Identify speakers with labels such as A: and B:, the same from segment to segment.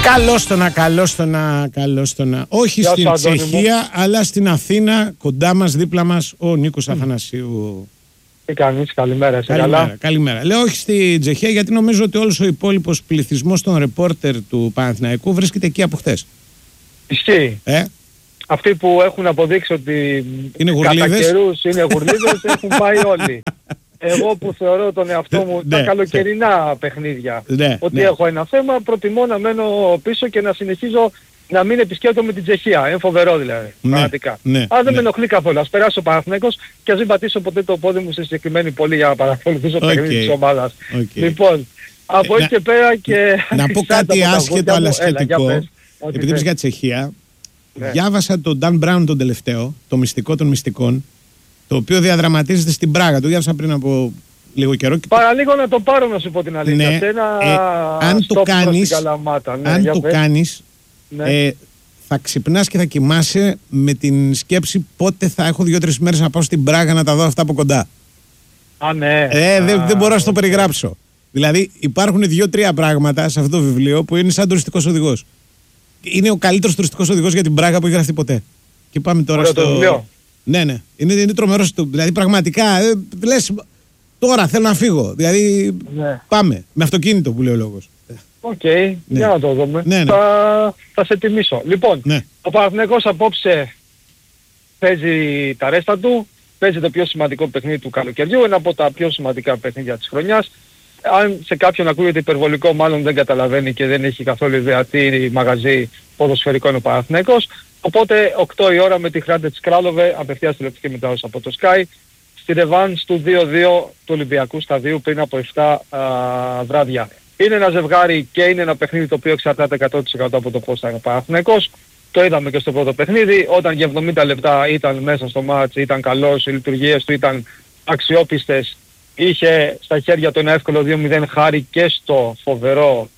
A: Καλώς το να. Όχι στην Τσεχία, αλλά στην Αθήνα, κοντά μας, δίπλα μας, ο Νίκος Αθανασίου.
B: Τι κάνεις, καλημέρα.
A: Καλημέρα. Λέω όχι στην Τσεχία, γιατί νομίζω ότι όλος ο υπόλοιπος πληθυσμός των ρεπόρτερ του Παναθηναϊκού βρίσκεται εκεί από χτες.
B: Ισχύει. Αυτοί που έχουν αποδείξει ότι κατά καιρούς είναι γουρλίδες έχουν πάει όλοι. Εγώ που θεωρώ τον εαυτό μου τα καλοκαιρινά παιχνίδια ότι έχω ένα θέμα, προτιμώ να μένω πίσω και να συνεχίζω να μην επισκέπτομαι την Τσεχία. Είναι φοβερό δηλαδή, πραγματικά. Αν δεν με ενοχλεί καθόλου, ας περάσω ο Παναθηναϊκός και ας μην πατήσω ποτέ το πόδι μου σε συγκεκριμένη πόλη για να παρακολουθήσω το παιχνίδι της ομάδας. Λοιπόν, από εκεί και πέρα και...
A: Να πω κάτι άσχετο αλλά σχετικό. Επειδή είπες για Τσεχία, διάβασα τον Dan Brown τον τελευταίο, το μυστικό των μυστικών, το οποίο διαδραματίζεται στην Πράγα. Το διάβασα πριν από λίγο καιρό.
B: Παραλίγο να το πάρω, να σου πω την αλήθεια.
A: Αν το κάνεις, θα ξυπνάς και θα κοιμάσαι με την σκέψη πότε θα έχω 2-3 μέρες να πάω στην Πράγα να τα δω αυτά από κοντά. Δεν μπορώ να το περιγράψω. Δηλαδή υπάρχουν 2-3 πράγματα σε αυτό το βιβλίο που είναι σαν τουριστικός οδηγός. Είναι ο καλύτερος τουριστικός οδηγός για την Πράγα που έχει γραφτεί ποτέ. Και πάμε τώρα στο βιβλίο. Ναι. Είναι τρομερός. Δηλαδή πραγματικά λες τώρα θέλω να φύγω. Δηλαδή πάμε με αυτοκίνητο που λέει ο λόγος.
B: Για να το δούμε. Θα σε τιμήσω. Λοιπόν, ο Παναθηναϊκός απόψε παίζει τα ρέστα του. Παίζει το πιο σημαντικό παιχνίδι του καλοκαιριού. Ένα από τα πιο σημαντικά παιχνίδια της χρονιάς. Αν σε κάποιον ακούγεται υπερβολικό, μάλλον δεν καταλαβαίνει και δεν έχει καθόλου ιδέα τι μαγαζί ποδοσφαιρικό είναι ο Παναθηναϊκός. Οπότε 8 η ώρα με τη Hrádec Králové, απευθείας τηλεοπτική μετάδοση από το Sky, στη ρεβάνς του 2-2 του Ολυμπιακού Σταδίου πριν από 7 βράδια. Είναι ένα ζευγάρι και είναι ένα παιχνίδι το οποίο εξαρτάται 100% από το πώς θα είναι ο Παναθηναϊκός. Το είδαμε και στο πρώτο παιχνίδι, όταν για 70 λεπτά ήταν μέσα στο μάτς, ήταν καλός, οι λειτουργίες του ήταν αξιόπιστες. Είχε στα χέρια του ένα εύκολο 2-0 χάρη και στο φοβερό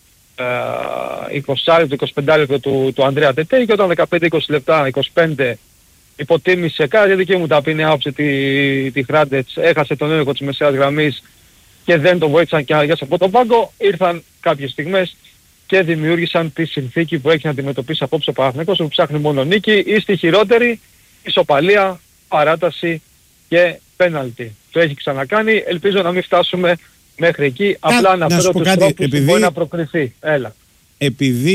B: 20-25 λεπτό του Ανδρέα Τετέι, και όταν 15-20 λεπτά, 25 υποτίμησε κάτι δική μου ταπεινή άποψη τη Hrádec, έχασε τον έλεγχο της μεσαίας γραμμής και δεν το βοήθησαν και αγιάς από τον πάγκο, ήρθαν κάποιες στιγμές και δημιούργησαν τη συνθήκη που έχει να αντιμετωπίσει απόψε ο Παναθηναϊκός, που ψάχνει μόνο νίκη ή στη χειρότερη ισοπαλία, παράταση και πέναλτι. Το έχει ξανακάνει, ελπίζω να μην φτάσουμε μέχρι εκεί, απλά να φέρω τους τρόπους που μπορεί να προκριθεί.
A: Επειδή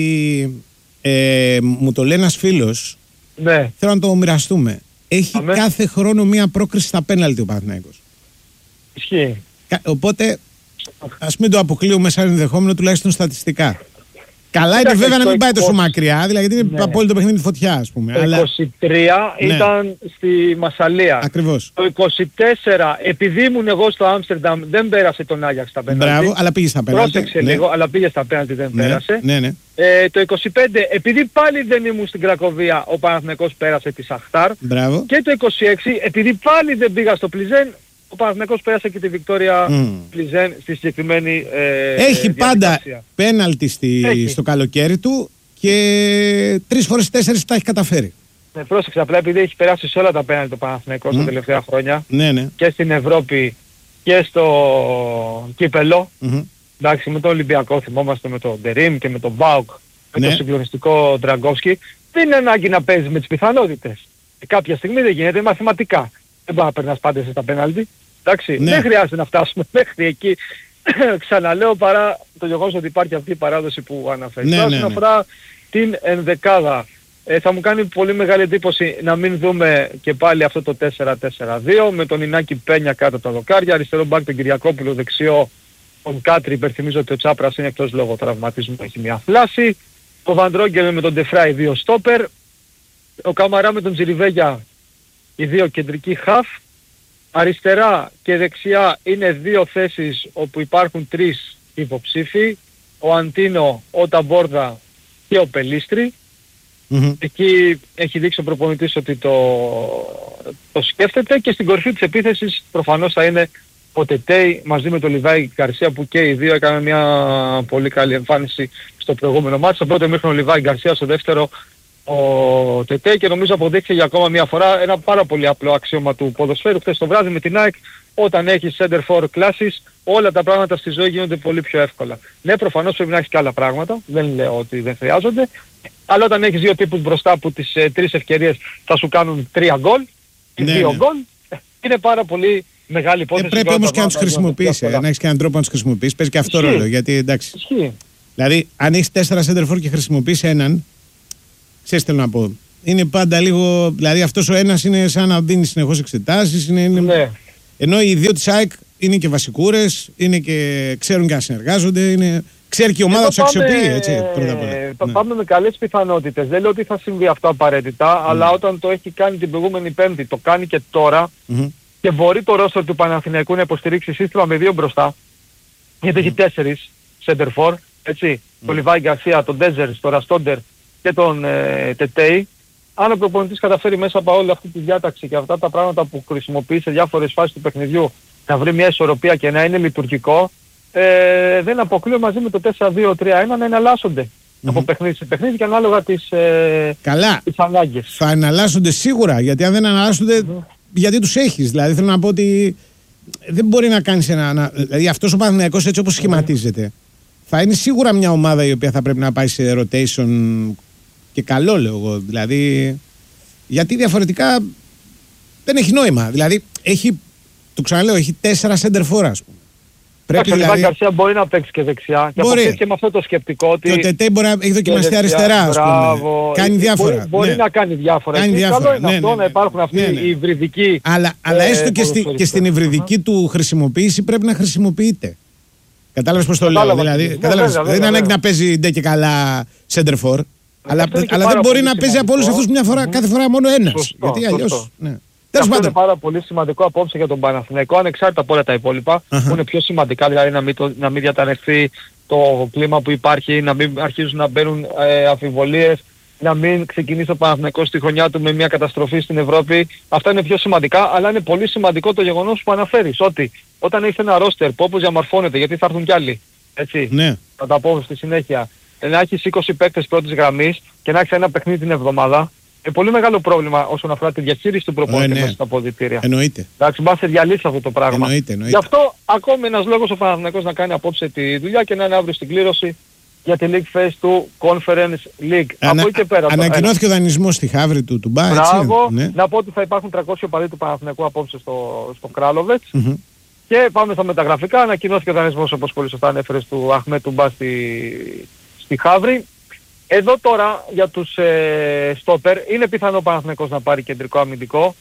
A: μου το λέει ένας φίλος, θέλω να το μοιραστούμε. Έχει κάθε χρόνο μία πρόκριση στα πέναλτι ο Παναθηναϊκός.
B: Ισχύει.
A: Οπότε ας μην το αποκλείουμε σαν ενδεχόμενο, τουλάχιστον στατιστικά. Καλά είναι βέβαια να μην πάει τόσο μακριά, δηλαδή είναι απόλυτο παιχνίδι φωτιά, ας πούμε.
B: Το 23 ήταν στη Μασσαλία.
A: Ακριβώς.
B: Το 24, επειδή ήμουν εγώ στο Άμστερνταμ, δεν πέρασε τον Άγιαξ στα πέναλτι.
A: Μπράβο, αλλά πήγε στα πέναλτι.
B: Πρόσεξε λίγο, αλλά πήγε στα πέναλτι, δεν πέρασε. Το 25, επειδή πάλι δεν ήμουν στην Κρακοβία, ο Παναθηναϊκός πέρασε τη Σαχτάρ.
A: Μπράβο.
B: Και το 26, επειδή πάλι δεν πήγα στο Πλιζέν, ο Παναθηναϊκός πέρασε και τη Βικτόρια Πλιζέν στη συγκεκριμένη
A: έχει πάντα πέναλτι στο καλοκαίρι του και 3 φορές 4 τα έχει καταφέρει.
B: Πρόσεξε, απλά επειδή έχει περάσει σε όλα τα πέναλτι το Παναθηναϊκός τα τελευταία χρόνια και στην Ευρώπη και στο κύπελο. Εντάξει, με τον Ολυμπιακό θυμόμαστε, με τον Ντερίμ και με τον Μπάουκ, με τον συγκλονιστικό Ντραγκόφσκι. Δεν είναι ανάγκη να παίζεις με τις πιθανότητες. Κάποια στιγμή δεν γίνεται μαθηματικά. Δεν μπορεί να περνάς πάντα στα πέναλτι. Εντάξει, δεν χρειάζεται να φτάσουμε μέχρι εκεί. Ξαναλέω, παρά το γεγονός ότι υπάρχει αυτή η παράδοση που αναφέρει. Όσον αφορά την ενδεκάδα, θα μου κάνει πολύ μεγάλη εντύπωση να μην δούμε και πάλι αυτό το 4-4-2 με τον Ινάκη Πένια κάτω από τα δοκάρια, αριστερό μπακ τον Κυριακόπουλο, δεξιό τον Κάτρι. Υπενθυμίζω ότι ο Τσάπρας είναι εκτός λόγω τραυματισμού, έχει μια φλάση. Ο Βαντρόγκελ με τον Ντεφράι 2 στόπερ. Ο Καμαρά με τον Τζιριβέγια, οι 2 κεντρικοί χαφ. Αριστερά και δεξιά είναι 2 θέσεις όπου υπάρχουν 3 υποψήφοι. Ο Αντίνο, ο Ταμπόρδα και ο Πελίστρη. Εκεί έχει δείξει ο προπονητής ότι το σκέφτεται, και στην κορυφή της επίθεσης προφανώς θα είναι ο Τετέι μαζί με τον Λιβάη Γκαρσία, που και οι 2 έκαναν μια πολύ καλή εμφάνιση στο προηγούμενο μάτι. Στο πρώτο μήχρονο ο Λιβάη Γκαρσία, στο δεύτερο ο Τετέι, και νομίζω αποδείχθηκε για ακόμα μια φορά ένα πάρα πολύ απλό αξίωμα του ποδοσφαίρου. Χθες το βράδυ με την ΑΕΚ όταν έχεις center for classes, όλα τα πράγματα στη ζωή γίνονται πολύ πιο εύκολα. Ναι, προφανώς πρέπει να έχεις και άλλα πράγματα, δεν λέω ότι δεν χρειάζονται, αλλά όταν έχεις δύο τύπους μπροστά που τις 3 ευκαιρίες θα σου κάνουν 3 γκολ ή 2 γκολ, είναι πάρα πολύ μεγάλη υπόθεση.
A: Πρέπει όμως και να τους χρησιμοποιήσεις, να έχεις και έναν τρόπο να τους χρησιμοποιήσεις, παίζει και αυτό ρόλο, γιατί εντάξει.
B: Ισχύει.
A: Δηλαδή, αν έχεις 4 center for και χρησιμοποιείς έναν, ξέρεις τι θέλω να πω. Είναι πάντα λίγο. Δηλαδή, αυτός ο ένας είναι σαν να δίνει συνεχώς εξετάσεις.
B: Ναι.
A: Ενώ οι δύο της ΑΕΚ είναι και βασικούρες, είναι και ξέρουν και να συνεργάζονται. Ξέρει και η ομάδα τους αξιοποιεί. Έτσι, πρώτα απ' όλα.
B: Πάμε με καλές πιθανότητες. Δεν λέω ότι θα συμβεί αυτό απαραίτητα, αλλά όταν το έχει κάνει την προηγούμενη Πέμπτη, το κάνει και τώρα, και μπορεί το ρόστερ του Παναθηναϊκού να υποστηρίξει σύστημα με 2 μπροστά, γιατί έχει 4 center for. Έτσι, τον Λιβάη Γκαρσία, τον Ντέζερ, τον Ραστόντερ και τον Τετέι. Αν ο προπονητής καταφέρει μέσα από όλη αυτή τη διάταξη και αυτά τα πράγματα που χρησιμοποιεί σε διάφορες φάσεις του παιχνιδιού να βρει μια ισορροπία και να είναι λειτουργικό, δεν αποκλείω μαζί με το 4-2-3-1 να εναλλάσσονται από παιχνίδι σε παιχνίδι και ανάλογα τις ανάγκες.
A: Θα εναλλάσσονται σίγουρα, γιατί αν δεν εναλλάσσονται, γιατί τους έχεις. Δηλαδή θέλω να πω ότι δεν μπορεί να κάνεις δηλαδή αυτός ο Παναθηναϊκός έτσι όπως σχηματίζεται, θα είναι σίγουρα μια ομάδα η οποία θα πρέπει να πάει σε rotation και καλό λέω εγώ. Δηλαδή, γιατί διαφορετικά δεν έχει νόημα. Δηλαδή, το ξαναλέω, έχει 4 center for, ας πούμε.
B: Πρέπει ο Λιβάη Γκαρσία μπορεί να παίξει και δεξιά και αποκτήσει και με αυτό το σκεπτικό ότι...
A: Και ο Τετέι μπορεί να έχει δοκιμαστεί αριστερά, ας πούμε. Κάνει διάφορα.
B: Μπορεί να κάνει διάφορα. Καλό είναι αυτό, να υπάρχουν αυτοί οι υβριδικοί...
A: Αλλά έστω και στην υβριδική του χρησιμοποίηση πρέπει να χρησιμοποιείται. Κατάλαβες πώς το λέω. Δηλαδή, δεν είναι ανάγκη να παίζει ντε και καλά center for. Αλλά δεν μπορεί να παίζει από όλους αυτούς κάθε φορά μόνο ένας. Γιατί αλλιώς.
B: Αυτό είναι πάρα πολύ σημαντικό απόψε για τον Παναθηναϊκό, ανεξάρτητα από όλα τα υπόλοιπα, που είναι πιο σημαντικά, δηλαδή να μην διαταραχθεί το κλίμα που υπάρχει, να μην αρχίζουν να μπαίνουν αμφιβολίες, να μην ξεκινήσει ο Παναθηναϊκός στη χρονιά του με μια καταστροφή στην Ευρώπη. Αυτά είναι πιο σημαντικά, αλλά είναι πολύ σημαντικό το γεγονός που αναφέρεις, ότι όταν έχεις ένα ρόστερ που όπως διαμορφώνεται, γιατί θα έρθουν κι άλλοι, έτσι, θα τα πω στη συνέχεια, να έχεις 20 παίκτες πρώτης γραμμής και να έχεις ένα παιχνίδι την εβδομάδα, είναι πολύ μεγάλο πρόβλημα όσον αφορά τη διαχείριση του προπονητή μέσα στα αποδυτήρια.
A: Εννοείται.
B: Εντάξει, μπας σε διαλύσει αυτό το πράγμα.
A: Εννοείται.
B: Γι' αυτό ακόμη ένας λόγος ο Παναθηναϊκός να κάνει απόψε τη δουλειά και να είναι αύριο στην κλήρωση για τη League Phase του Conference League. Από εκεί και πέρα.
A: Ανακοινώθηκε ο δανεισμός στη Χαύρη του Μπα, έτσι.
B: Μπράβο. Να πω ότι θα υπάρχουν 300 οπαδοί του Παναθηναϊκού απόψε στο Κράλοβετς. Και πάμε στα μεταγραφικά. Ανακοινώθηκε ο δανεισμός, όπως πολύ σωστά ανέφερες, του Αχμέτ Τουμπά στη Χαύρη. Εδώ τώρα για τους στόπερ είναι πιθανό ο Παναθηναϊκός να πάρει κεντρικό αμυντικό.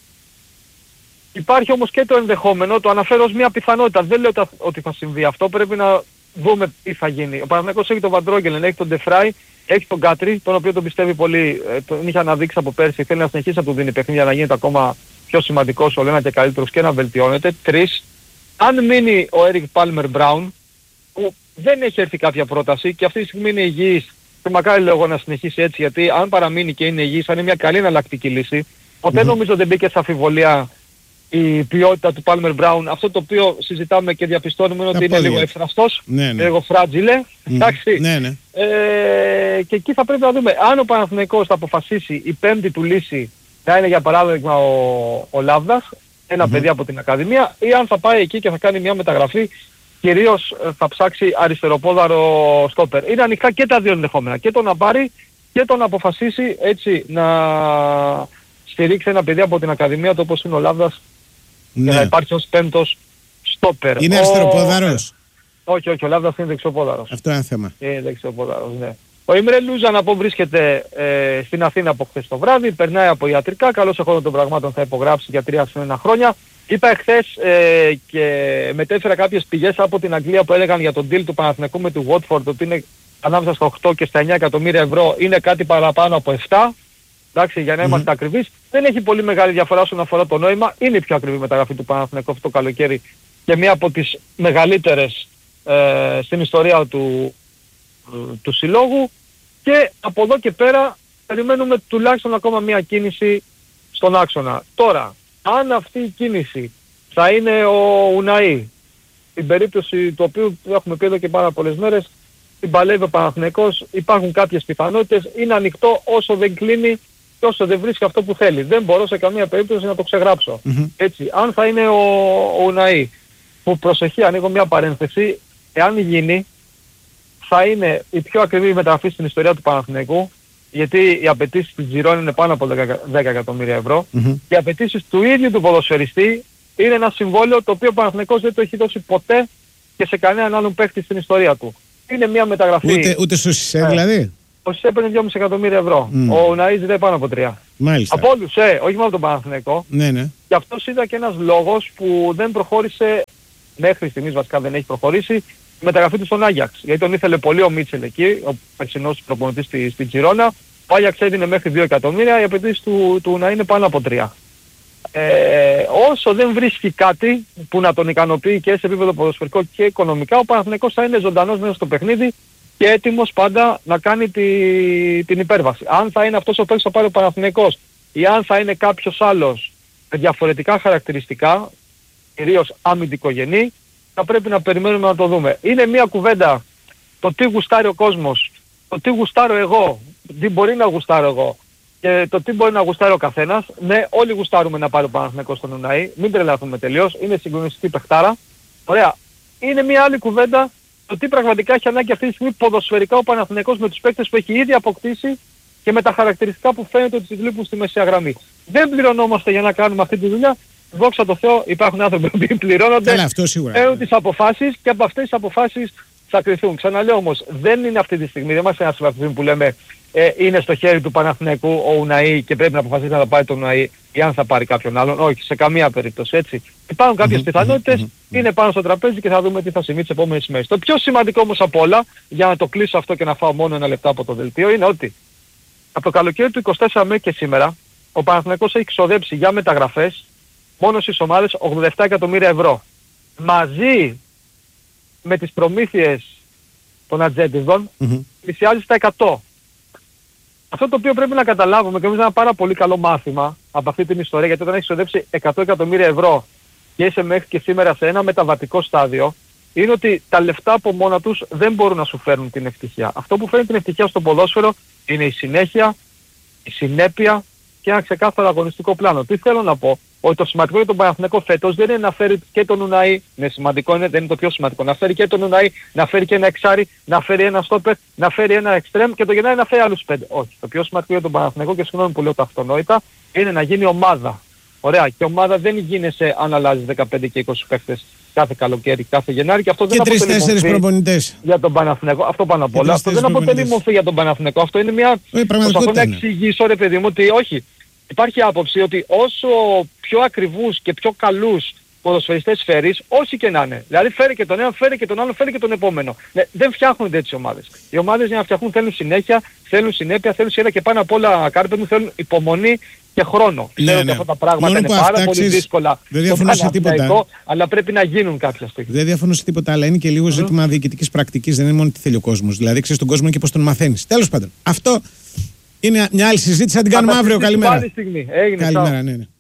B: Υπάρχει όμως και το ενδεχόμενο, το αναφέρω ως μια πιθανότητα. Δεν λέω ότι θα συμβεί αυτό, πρέπει να δούμε τι θα γίνει. Ο Παναθηναϊκός έχει τον Βαντρόγγελεν, έχει τον Ντεφράι, έχει τον Κάτρι, τον οποίο τον πιστεύει πολύ, τον είχε αναδείξει από πέρσι, θέλει να συνεχίσει να του δίνει παιχνίδια, να γίνεται ακόμα πιο σημαντικός, όλο ένα και καλύτερος και να βελτιώνεται. 3. Αν μείνει ο Έρικ Πάλμερ Μπράουν, που δεν έχει έρθει κάποια πρόταση και αυτή τη στιγμή είναι υγιής, και μακάρι λέω εγώ να συνεχίσει έτσι, γιατί αν παραμείνει και είναι υγιής θα είναι μια καλή εναλλακτική λύση. Ποτέ νομίζω δεν μπήκε σε αμφιβολία η ποιότητα του Palmer Brown. Αυτό το οποίο συζητάμε και διαπιστώνουμε είναι ότι είναι λίγο ευθραστός, λίγο φράτζιλε. Εντάξει. Και εκεί θα πρέπει να δούμε αν ο Παναθηναϊκός θα αποφασίσει η πέμπτη του λύση να είναι για παράδειγμα ο Λάβδας, ένα παιδί από την Ακαδημία, ή αν θα πάει εκεί και θα κάνει μια μεταγραφή. Κυρίως θα ψάξει αριστεροπόδαρο στόπερ. Είναι ανοιχτά και τα δύο ενδεχόμενα. Και το να πάρει και το να αποφασίσει έτσι να στηρίξει ένα παιδί από την Ακαδημία, το όπως είναι ο Λάβδας, και να υπάρχει ως πέμπτος στόπερ.
A: Είναι αριστεροπόδαρος.
B: Όχι, ο Λάβδας είναι δεξιοπόδαρος.
A: Αυτό είναι ένα θέμα.
B: Είναι δεξιοπόδαρος, ναι. Ο Ιμρέ Λούζα να πω βρίσκεται στην Αθήνα από χθες το βράδυ, περνάει από ιατρικά, καλώς εχόντων των πραγμάτων θα υπογράψει για 3 συν 1 χρόνια. Είπα εχθές και μετέφερα κάποιες πηγές από την Αγγλία που έλεγαν για τον deal του Παναθηναϊκού με του Watford ότι είναι ανάμεσα στα 8 και στα 9 εκατομμύρια ευρώ, είναι κάτι παραπάνω από 7. Εντάξει, για να είμαστε ακριβείς. Δεν έχει πολύ μεγάλη διαφορά όσον αφορά το νόημα. Είναι η πιο ακριβή μεταγραφή του Παναθηναϊκού αυτό το καλοκαίρι και μία από τις μεγαλύτερες στην ιστορία του συλλόγου. Και από εδώ και πέρα περιμένουμε τουλάχιστον ακόμα μία κίνηση στον άξονα. Τώρα, αν αυτή η κίνηση θα είναι ο Ουναή, στην περίπτωση του οποίου έχουμε πει εδώ και πάρα πολλές μέρες, την παλεύει ο Παναθηναϊκός, υπάρχουν κάποιες πιθανότητες, είναι ανοιχτό όσο δεν κλείνει και όσο δεν βρίσκει αυτό που θέλει. Δεν μπορώ σε καμία περίπτωση να το ξεγράψω. Έτσι, αν θα είναι ο Ουναή, που προσοχή, ανοίγω μια παρένθεση, εάν γίνει, θα είναι η πιο ακριβή μεταγραφή στην ιστορία του Παναθηναϊκού, γιατί οι απαιτήσεις της Girona είναι πάνω από 10 εκατομμύρια ευρώ και οι απαιτήσεις του ίδιου του ποδοσφαιριστή είναι ένα συμβόλαιο το οποίο ο Παναθηναϊκός δεν το έχει δώσει ποτέ και σε κανέναν άλλον παίχτη στην ιστορία του. Είναι μια μεταγραφή.
A: Ούτε στο ΣΥΣΕ δηλαδή.
B: Ο ΣΥΣΕ παίρνει 2,5 εκατομμύρια ευρώ. Ο Ουναή ζητάει πάνω από 3.
A: Μάλιστα.
B: Από όλους, όχι μόνο τον Παναθηναϊκό.
A: Ναι.
B: Και αυτός ήταν και ένας λόγος που δεν προχώρησε, μέχρι στιγμής βασικά δεν έχει προχωρήσει, η μεταγραφή του στον Άγιαξ. Γιατί τον ήθελε πολύ ο Μίτσελ εκεί, ο περσινός προπονητής στην Girona. Ο Άγιαξ έδινε μέχρι 2 εκατομμύρια, οι απαιτήσεις του Ουναή είναι πάνω από 3. Όσο δεν βρίσκει κάτι που να τον ικανοποιεί και σε επίπεδο ποδοσφαιρικό και οικονομικά, ο Παναθηναϊκός θα είναι ζωντανός μέσα στο παιχνίδι και έτοιμος πάντα να κάνει την υπέρβαση. Αν θα είναι αυτός ο παίκτης που θα πάρει ο Παναθηναϊκός ή αν θα είναι κάποιος άλλος με διαφορετικά χαρακτηριστικά, κυρίως αμυντικογενή, θα πρέπει να περιμένουμε να το δούμε. Είναι μια κουβέντα το τι γουστάρει ο κόσμος, το τι γουστάρω εγώ, τι μπορεί να γουστάρω εγώ και το τι μπορεί να γουστάρει ο καθένας. Ναι, όλοι γουστάρουμε να πάρει ο Παναθηναϊκός στον Ουναή, μην τρελαθούμε τελείως, είναι συγκλονιστική παιχτάρα. Ωραία. Είναι μια άλλη κουβέντα το τι πραγματικά έχει ανάγκη αυτή τη στιγμή ποδοσφαιρικά ο Παναθηναϊκός με τους παίκτες που έχει ήδη αποκτήσει και με τα χαρακτηριστικά που φαίνεται ότι τις λείπουν στη μεσαία γραμμή. Δεν πληρωνόμαστε για να κάνουμε αυτή τη δουλειά. Δόξα τω Θεώ, υπάρχουν άνθρωποι που πληρώνονται, παίρνουν τις αποφάσεις και από αυτές τις αποφάσεις θα κρυθούν. Ξαναλέω όμως, δεν είναι αυτή τη στιγμή, δεν μας είναι αυτή τη στιγμή που λέμε είναι στο χέρι του Παναθηναϊκού ο Ουναή και πρέπει να αποφασίσει να πάρει τον Ουναή ή αν θα πάρει κάποιον άλλον. Όχι, σε καμία περίπτωση, έτσι. Υπάρχουν κάποιες πιθανότητες, είναι πάνω στο τραπέζι και θα δούμε τι θα συμβεί τις επόμενες μέρες. Το πιο σημαντικό όμως απ' όλα, για να το κλείσω αυτό και να φάω μόνο ένα λεπτό από το δελτίο, είναι ότι από το καλοκαίρι του 24 μέχρι και σήμερα, ο Παναθηναϊκός έχει ξοδέψει για μεταγραφές μόνο στις ομάδες 87 εκατομμύρια ευρώ. Μαζί με τις προμήθειες των ατζέντιδων πλησιάζει στα 100. Αυτό το οποίο πρέπει να καταλάβουμε και νομίζω ένα πάρα πολύ καλό μάθημα από αυτή την ιστορία, γιατί όταν έχεις ξοδέψει 100 εκατομμύρια ευρώ και είσαι μέχρι και σήμερα σε ένα μεταβατικό στάδιο, είναι ότι τα λεφτά από μόνα τους δεν μπορούν να σου φέρουν την ευτυχία. Αυτό που φέρνει την ευτυχία στο ποδόσφαιρο είναι η συνέχεια, η συνέπεια και ένα ξεκάθαρο αγωνιστικό πλάνο. Τι θέλω να πω, ότι το σημαντικό για τον Παναθηναϊκό φέτος δεν είναι να φέρει και τον Ουναή, είναι σημαντικό, δεν είναι το πιο σημαντικό, να φέρει και τον Ουναή, να φέρει και ένα εξάρι, να φέρει ένα στόπερ, να φέρει ένα εξτρέμ και το Γενάρη να φέρει άλλους 5. Όχι, το πιο σημαντικό για τον Παναθηναϊκό, και συγγνώμη που λέω τα αυτονόητα, είναι να γίνει ομάδα. Ωραία, και ομάδα δεν γίνεσαι αν αλλάζει 15 και 20 παίκτες κάθε καλοκαίρι, κάθε Γενάρη, και αυτό δεν αποτελεί μορφή για τον Παναθηναϊκό. Αυτό πάνω απ' όλα. Αυτό δεν αποτελεί μορφή για τον Παναθηναϊκό. Αυτό είναι μια. Προσπαθώ να εξηγήσω, ρε παιδί μου, ότι όχι. Υπάρχει άποψη ότι όσο πιο ακριβούς και πιο καλούς ποδοσφαιριστές φέρεις, όσοι και να είναι. Δηλαδή φέρει και τον ένα, φέρει και τον άλλο, φέρει και τον επόμενο. Ναι, δεν φτιάχνονται έτσι οι ομάδες. Οι ομάδες για να φτιαχούν θέλουν συνέχεια, θέλουν συνέπεια, θέλουν σειρά και πάνω απ' όλα, Κάρπε μου, θέλουν υπομονή και χρόνο. Ξέρω ότι αυτά τα πράγματα είναι πάρα πολύ δύσκολα.
A: Δεν διαφωνώ σε τίποτα.
B: Αλλά πρέπει να γίνουν κάποια στιγμή.
A: Δεν διαφωνώ σε τίποτα, αλλά είναι και λίγο ζήτημα διοικητικής πρακτικής. Δεν είναι μόνο τι θέλει ο κόσμος. Δηλαδή ξέρεις τον κόσμο και πώς τον μαθαίνεις. Τέλος πάντων. Αυτό είναι μια άλλη συζήτηση. Θα την κάνουμε αύριο. Καλημέρα.
B: Καλημέρα,
A: ναι.